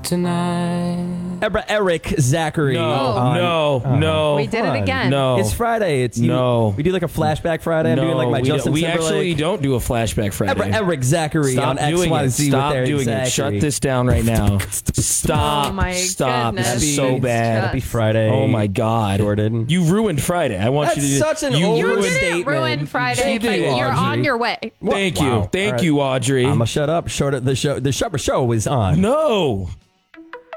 tonight. Eric Zachary. No. We did it again. No. It's Friday. It's No. We do like a flashback Friday. I'm doing like my Justin we Timberlake. actually don't do a flashback Friday. Eric Zachary on XYZ Stop with Eric doing Zachary. it. Shut this down right now. Stop. Oh my Stop. goodness. This is so bad. Happy Friday. Oh my God. Jordan. You ruined Friday. I want That's you to such an you old You ruined didn't ruin Friday, She did, but you're Audrey. on your way. Thank you. Wow. Thank All right. you, Audrey. I'm gonna shut up. The show is on. No.